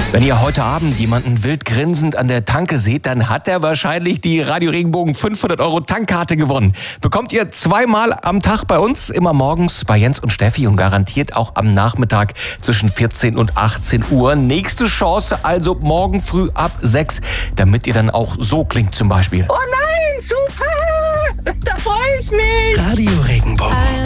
Wenn ihr heute Abend jemanden wild grinsend an der Tanke seht, dann hat er wahrscheinlich die Radio Regenbogen 500 € Tankkarte gewonnen. Bekommt ihr zweimal am Tag bei uns, immer morgens bei Jens und Steffi und garantiert auch am Nachmittag zwischen 14 und 18 Uhr. Nächste Chance also morgen früh ab 6, damit ihr dann auch so klingt zum Beispiel. Oh nein, super! Da freue ich mich! Radio Regenbogen.